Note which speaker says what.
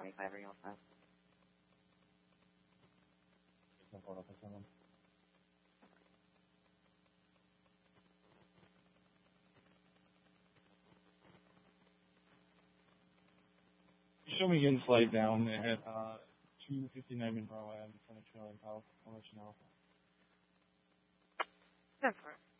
Speaker 1: 25 real fast.
Speaker 2: Show me again, slide down at 259 Monroe Ave, in front of Trailer Health. I'll let you know.
Speaker 1: That's right.